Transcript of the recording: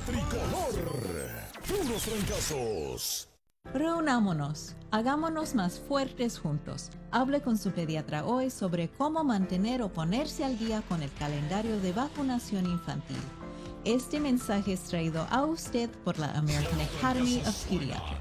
tricolor. Puros fracasos. Reunámonos, hagámonos más fuertes juntos. Hable con su pediatra hoy sobre cómo mantener o ponerse al día con el calendario de vacunación infantil. Este mensaje es traído a usted por la American Academy of Pediatrics.